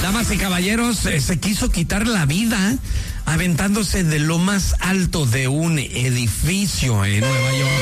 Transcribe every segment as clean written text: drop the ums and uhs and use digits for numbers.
Damas y caballeros, se quiso quitar la vida aventándose de lo más alto de un edificio en Nueva York.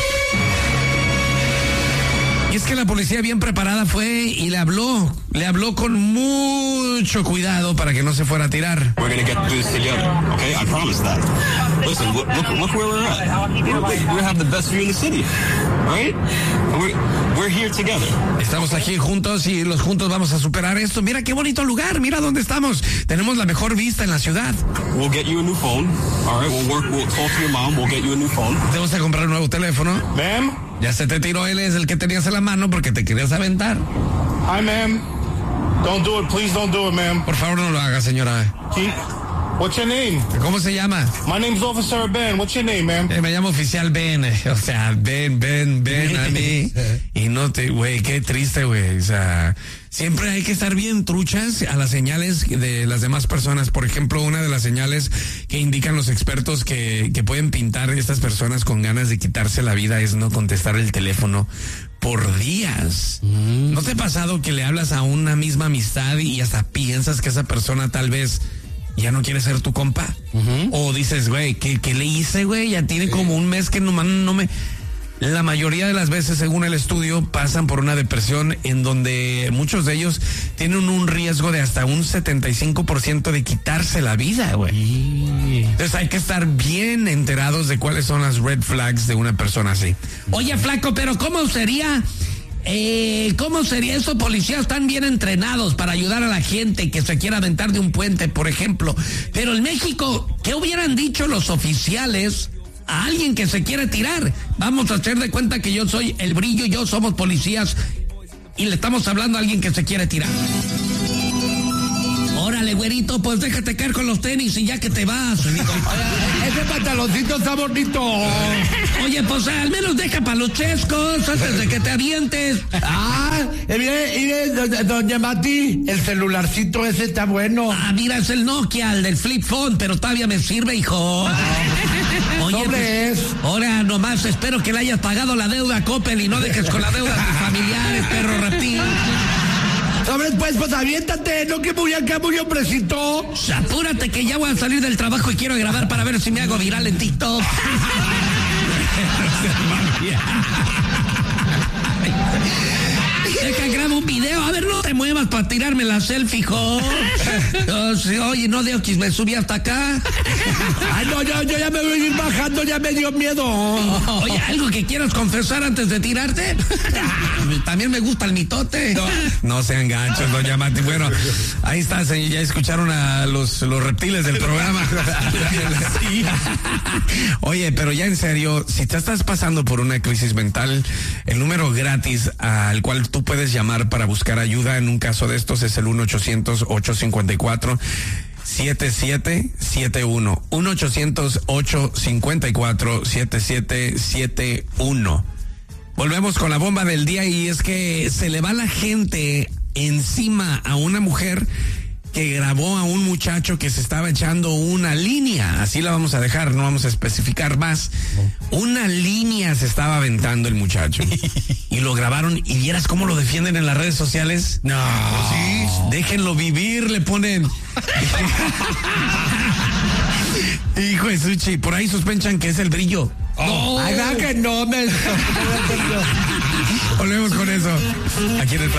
Y es que la policía bien preparada fue y le habló con mucho cuidado para que no se fuera a tirar. We're gonna get through this together, okay? I promise that. Listen, look where we're at. We have the best view in the city, right? We're here together. Estamos aquí juntos y los juntos vamos a superar esto. Mira qué bonito lugar, mira dónde estamos. Tenemos la mejor vista en la ciudad. We'll get you a new phone, all right? We'll talk to your mom, we'll get you a new phone. Te vas a comprar un nuevo teléfono. Ma'am? Ya se te tiró, él es el que tenías en la mano porque te querías aventar. Hi, ma'am. Don't do it, please don't do it, ma'am. Por favor, no lo haga, señora. What's your name? ¿Cómo se llama? My name's Officer Ben. What's your name, ma'am? Me llamo Oficial Ben. O sea, ven a mí. Y no te, güey, qué triste, güey. O sea, siempre hay que estar bien truchas a las señales de las demás personas. Por ejemplo, una de las señales que indican los expertos que pueden pintar estas personas con ganas de quitarse la vida es no contestar el teléfono por días. ¿No te ha pasado que le hablas a una misma amistad y hasta piensas que esa persona tal vez ya no quiere ser tu compa? O dices, güey, ¿qué le hice, güey? Ya tiene como un mes que no me... La mayoría de las veces, según el estudio, pasan por una depresión en donde muchos de ellos tienen un riesgo de hasta un 75% de quitarse la vida, güey. Entonces hay que estar bien enterados de cuáles son las red flags de una persona así. Oye, flaco, pero ¿cómo sería esos policías están bien entrenados para ayudar a la gente que se quiera aventar de un puente, por ejemplo? Pero en México, ¿qué hubieran dicho los oficiales a alguien que se quiere tirar? Vamos a hacer de cuenta que yo soy el Brillo y yo somos policías y le estamos hablando a alguien que se quiere tirar. Órale, güerito, pues déjate caer con los tenis y ya que te vas. Ese pantaloncito está bonito. Oye, pues al menos deja para los chescos antes de que te avientes. Mire, doña Mati, el celularcito ese está bueno. Mira, es el Nokia, el del flip phone, pero todavía me sirve, hijo. Oye, pues, ahora nomás espero que le hayas pagado la deuda a Coppel y no dejes con la deuda a tus familiares, perro reptil. Sobre, pues aviéntate, no que muy acá, muy hombrecito. Apúrate que ya voy a salir del trabajo y quiero grabar para ver si me hago viral en TikTok. Deja, grabo un video. A ver, no te muevas para tirarme la selfie, hijo. Oye, no de me subí hasta acá. Ay, no, yo ya me voy a ir bajando, ya me dio miedo. Oye, ¿algo que quieras confesar antes de tirarte? También me gusta el mitote. No sean ganchos, doña Mati. Bueno, ahí está, señor. Ya escucharon a los reptiles del programa. Sí. Oye, pero ya en serio, si te estás pasando por una crisis mental, el número gratis al cual tú puedes llamar para buscar ayuda en un caso de estos es el 1-800-854-7771. 1-800-854-7771. Volvemos con la bomba del día y es que se le va la gente encima a una mujer que grabó a un muchacho que se estaba echando una línea. Así la vamos a dejar, no vamos a especificar más. Una línea se estaba aventando el muchacho. Y lo grabaron y vieras cómo lo defienden en las redes sociales. No, sí, déjenlo vivir, le ponen. Hijo de Suchi, por ahí sospechan que es el Brillo. No, que no me... Volvemos con eso. Aquí en el